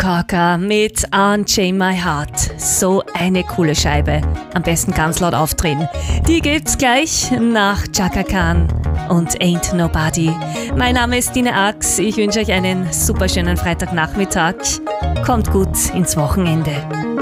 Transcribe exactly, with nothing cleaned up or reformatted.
Corker mit Unchain My Heart. So eine coole Scheibe. Am besten ganz laut aufdrehen. Die gibt's gleich nach Chaka Khan und Ain't Nobody. Mein Name ist Dine Ax. Ich wünsche euch einen super schönen Freitagnachmittag. Kommt gut ins Wochenende.